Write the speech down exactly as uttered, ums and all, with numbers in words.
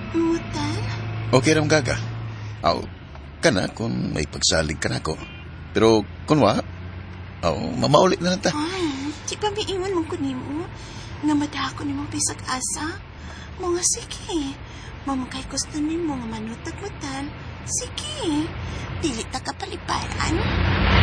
Mutan? Okay ram gaga. Aw, kana kung may pagsalig ka na ko. Pero kung wa, aw, mamaulit na lang ta. Ay, di ba may iwan mong kunimo? Nga madako ni mong pisag asa? Mga sige. Mamangkay gusto ni mo nga manutag mutan. Sige. Dili ta kapaliparan.